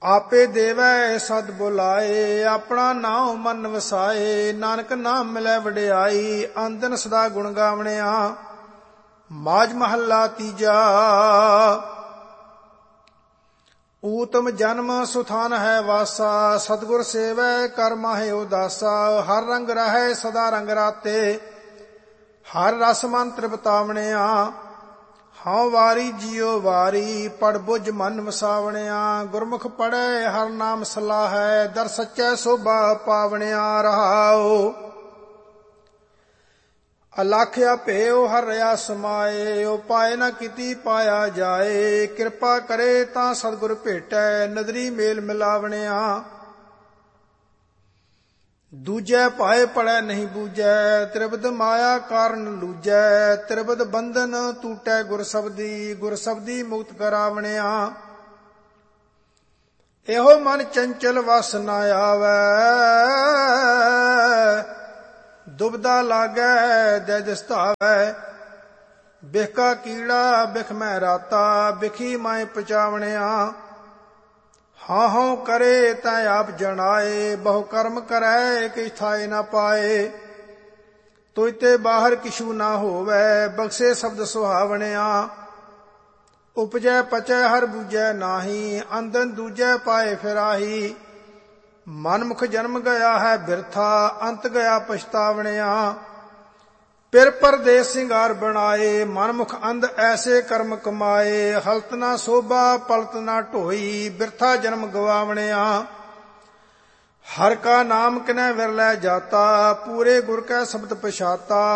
ਆਪੇ ਦੇਵੈ ਸਦ ਬੁਲਾਏ, ਆਪਣਾ ਨਾਉ ਮਨ ਵਸਾਏ। ਨਾਨਕ ਨਾਮ ਮਿਲੈ ਵਡਿਆਈ, ਆਨੰਦਨ ਸਦਾ ਗੁਣ ਗਾਵਣਿਆ। ਮਾਝ ਮਹੱਲਾ ਤੀਜਾ। ਊਤਮ ਜਨਮ ਸੁਥਾਨ ਹੈ ਵਾਸਾ, ਸਤਿਗੁਰ ਸੇਵੈ ਕਰ ਮਾਹੇ ਉਦਾਸਾ। ਹਰ ਰੰਗ ਰਹੈ ਸਦਾ ਰੰਗ ਰਾਤੇ, ਹਰ ਰਸ ਮਨ ਤ੍ਰਿਪਤਾਵਣਿਆ। ਹਉ ਵਾਰੀ ਜਿਉ ਵਾਰੀ, ਪੜ ਬੁਝ ਮਨ ਵਸਾਵਣਿਆ। ਗੁਰਮੁਖ ਪੜੈ ਹਰ ਨਾਮ ਸਲਾਹੈ, ਦਰ ਸੱਚੈ ਸੋਭਾ ਪਾਵਣਿਆ। ਰਹਾਉ ਅਲਖ ਅਭੇਉ ਹਰ ਰਿਆ ਸਮਾਏ, ਉਪਾਇ ਨ ਕੀਤੀ ਪਾਇਆ ਜਾਏ। ਕਿਰਪਾ ਕਰੇ ਤਾਂ ਸਤਿਗੁਰ ਭੇਟੈ, ਨਦਰੀ ਮੇਲ ਮਿਲਾਵਣਿਆ। ਦੂਜੈ ਭਾਏ ਪੜੈ ਨਹੀਂ ਬੂਝੈ, ਤ੍ਰਿਪਦ ਮਾਇਆ ਕਾਰਨ ਲੂਝੈ। ਤ੍ਰਿਪਦ ਬੰਧਨ ਟੂਟੈ ਗੁਰ ਸਬਦੀ, ਗੁਰ ਸਬਦੀ ਮੁਕਤ ਕਰਾਵਣਿਆ। ਇਹੋ ਮਨ ਚੰਚਲ ਵਸ ਨ ਆਵੈ, ਦੁਬਦਾ ਲਾਗੈ ਜੈ ਦਿਸ ਧਾਵੈ। ਬਿਖ ਕੀੜਾ ਬਿਖ ਮੈਂ ਰਾਤਾ, ਬਿਖੀ ਮੈਂ ਪਚਾਵਣਿਆ। ਹਾਂ ਹਾਂ ਕਰੇ ਤੈ ਆਪ ਜਣਾਏ, ਬਹੁ ਕਰਮ ਕਰੈ ਕਿਛ ਥਾਏ ਨ ਪਾਏ। ਤੁਝ ਤੇ ਬਾਹਰ ਕਿਛੂ ਨਾ ਹੋਵੈ, ਬਖਸ਼ੇ ਸ਼ਬਦ ਸੁਹਾਵਣਿਆ। ਉਪਜੈ ਪਚੈ ਹਰ ਬੂਝੈ ਨਾਹੀ, ਅੰਦਨ ਦੂਜੈ ਪਾਏ ਫਿਰਾਹੀ। ਮਨਮੁਖ ਜਨਮ ਗਿਆ ਹੈ ਬਿਰਥਾ, ਅੰਤ ਗਿਆ ਪਛਤਾਵਣਿਆ। ਪਿਰ ਪਰਦੇਸ ਸਿੰਗਾਰ ਬਣਾਏ, ਮਨਮੁਖ ਅੰਧ ਐਸੇ ਕਰਮ ਕਮਾਏ। ਹਲਤ ਨਾ ਸੋਭਾ ਪਲਤ ਨਾ ਢੋਈ, ਬਿਰਥਾ ਜਨਮ ਗਵਾਵਣਿਆ। ਹਰ ਕਾ ਨਾਮ ਕਿਨੈ ਵਿਰਲੇ ਜਾਤਾ, ਪੂਰੇ ਗੁਰ ਕੈ ਸ਼ਬਦ ਪਛਾਤਾ।